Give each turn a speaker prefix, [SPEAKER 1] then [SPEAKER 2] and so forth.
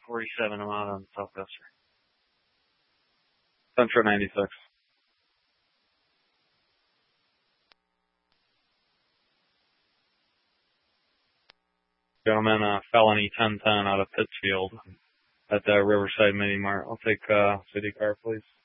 [SPEAKER 1] 47. I'm out on Southwestern.
[SPEAKER 2] Central 96. Gentlemen, felony 1010 out of Pittsfield at the Riverside Mini Mart. I'll take city car, please.